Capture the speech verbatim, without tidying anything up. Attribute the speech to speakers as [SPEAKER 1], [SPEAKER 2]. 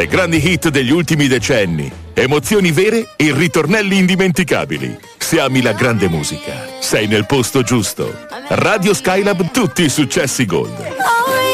[SPEAKER 1] Le grandi hit degli ultimi decenni, emozioni vere e ritornelli indimenticabili. Se ami la grande musica, sei nel posto giusto. Radio Skylab, tutti i successi Gold.